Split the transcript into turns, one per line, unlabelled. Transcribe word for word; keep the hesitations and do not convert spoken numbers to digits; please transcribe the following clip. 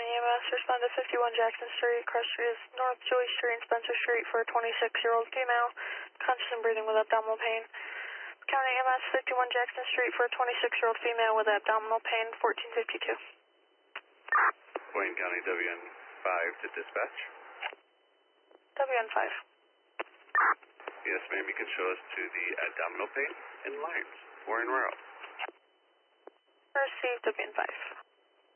County E M S, respond to fifty-one Jackson Street, cross street is North Joy Street and Spencer Street for a twenty-six-year-old female, conscious and breathing with abdominal pain. County E M S, fifty-one Jackson Street for a twenty-six-year-old female with abdominal pain, fourteen fifty-two.
Wayne County W N five to dispatch.
W N five.
Yes, ma'am, you can show us to the abdominal pain in Lyons or in Royal.
Received W N five.